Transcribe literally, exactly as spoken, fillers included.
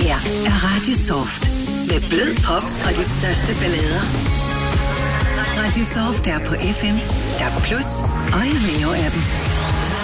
her er Radio Soft. Med blød pop og de største ballader. Radio Soft er på F M, D A B plus og i Rio-appen.